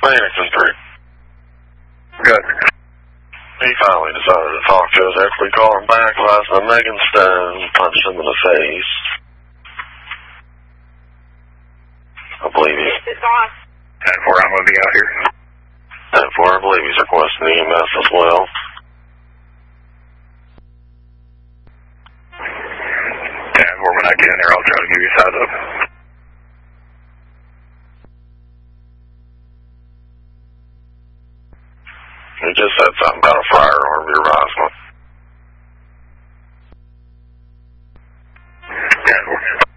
Phoenix and 3. Good. He finally decided to talk to us after we called him back last night. Megan Stone punched him in the face. I believe he's... It's on. 10-4, I'm going to be out here. 10-4, I believe he's requesting EMS as well. 10-4, when I get in there, I'll try to give you a size up. He just said something about a firearm you're rising. 10-4.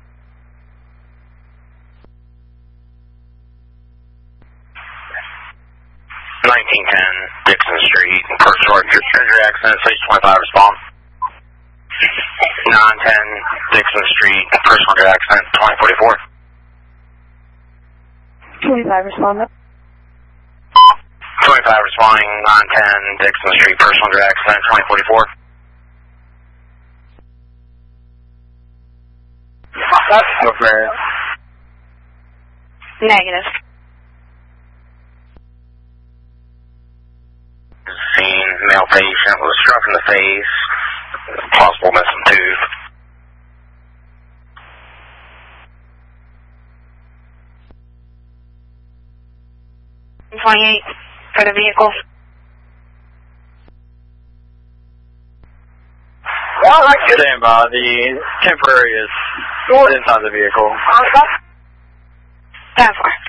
1910 Dixon Street, first order accident, 625 respond. 910 Dixon Street, first order accident, 2044. 25 responding. 25 responding, 910 Dixon Street, first order accident, 2044. That's okay. Negative. Seen male patient was struck in the face, possible missing tooth. 28 for the vehicle. Stand by. The temporary is inside the vehicle. 10-4.